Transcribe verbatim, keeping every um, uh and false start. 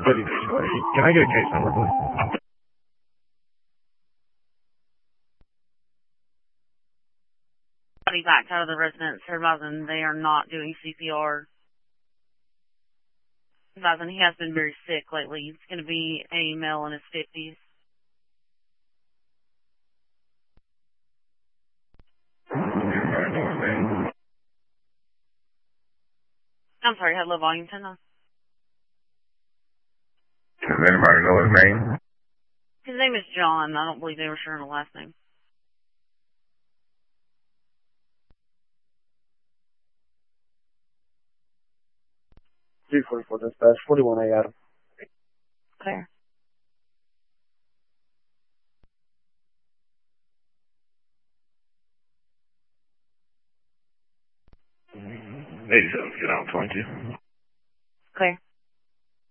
City Display. Can I get a case number, please? Somebody backed out of the residence, advising they are not doing C P R. Advising he has been very sick lately. He's going to be a male in his fifties. I'm sorry, hello, volume ten on. Does anybody know his name? His name is John. I don't believe they were sharing a last name. three forty-four dispatch, forty-one A, Adam. Clear. eighty-seven, get out, twenty-two. Clear.